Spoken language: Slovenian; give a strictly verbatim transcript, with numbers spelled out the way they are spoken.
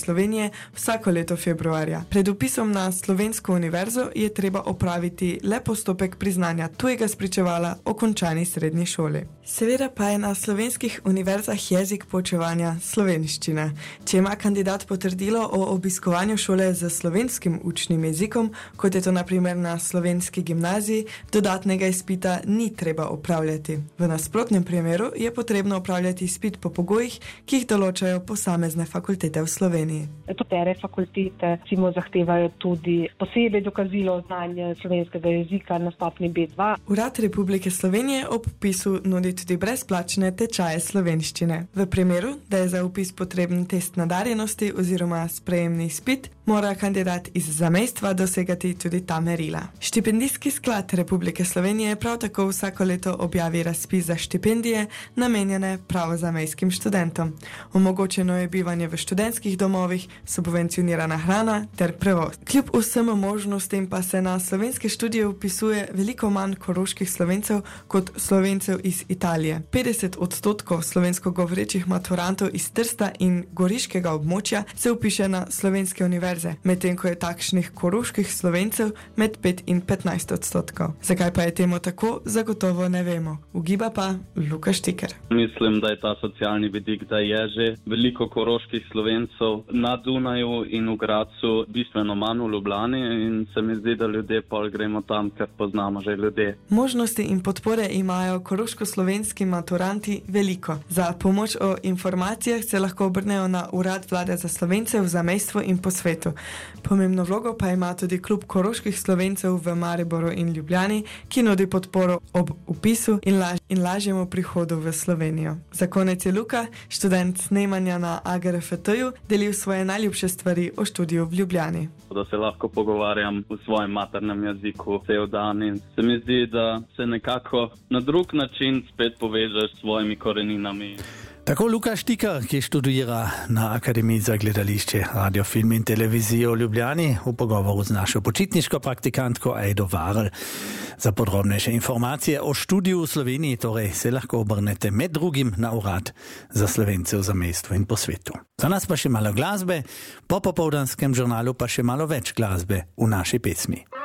Slovenije vsako leto februarja. Pred vpisom na Slovensko univerzo je treba opraviti le postopek priznanja tujega spričevala o končani srednji šoli. Seveda pa je na slovenskih univerzah jezik poučevanja slovenščina. Če ima kandidat potrdilo o obiskovanju šole z slovenskim učnim jezikom, kot je to na primer na slovenski gimnaziji, dodatnega izpita ni treba opravljati. V nasprotnem primeru je potrebno opravljati izpit po pogojih, ki jih določajo posamezne fakultete v Sloveniji. Nekatere fakultete recimo zahtevajo tudi posebej dokazilo o znanju slovenskega jezika na stopnji bé dva. Urad Republike Slovenije ob vpisu nudi tudi brezplačne tečaje slovenščine. V primeru, da je za vpis potreben test nadarjenosti oziroma sprejemni izpit, mora kandidat iz zamejstva dosegati tudi ta merila. Štipendijski sklad Republike Slovenije prav tako vsako leto objavi razpis za štipendije, namenjene prav zamejskim študentom. Omogočeno je bivanje v študentskih domovih, subvencionirana hrana ter prevoz. Kljub vsem možnostim pa se na slovenske študije vpisuje veliko manj koroških Slovencev kot Slovencev iz Italije. petdeset odstotkov slovensko govorečih maturantov iz Trsta in goriškega območja se vpiše na slovenske univerze, medtem ko je takšnih koroških Slovencev med pet in petnajst odstotkov. Zakaj pa je temu tako, zagotovo ne vemo. Ugiba pa Luka Štiker. Mislim, da je ta socialni vidik, da je že veliko koroških Slovencev na Dunaju in v Gradcu, bistveno manj v Ljubljani, in se mi zdi, da ljudje pol gremo tam, ker poznamo že ljudje. Možnosti in podpore imajo koroško-slovenski maturanti veliko. Za pomoč o informacijah se lahko obrnejo na Urad Vlade za Slovence v zamejstvu in po svetu. Pomembno vlogo pa ima tudi klub koroških Slovencev v Mariboru in Ljubljani, ki nudi podporo ob vpisu in, laž in lažjemu prihodu v Slovenijo. Za konec je Luka, študent snemanja na A G R F T-ju, delil svoje najljubše stvari o študiju v Ljubljani. Da se lahko pogovarjam v svojem maternem jeziku cel dan in se mi zdi, da se nekako na drug način spet povežeš s svojimi koreninami. Tako Luka Štiker, ki študira na Akademiji za gledališče, radio, film in televizijo v Ljubljani, v pogovoru z našo počitniško praktikantko Ajdo Varl. Za podrobnejše informacije o študiju v Sloveniji torej se lahko obrnete med drugim na Urad za Slovence v zamejstvu in po svetu. Za nas pa še malo glasbe, po popoldanskem žurnalu pa še malo več glasbe v naši pesmi.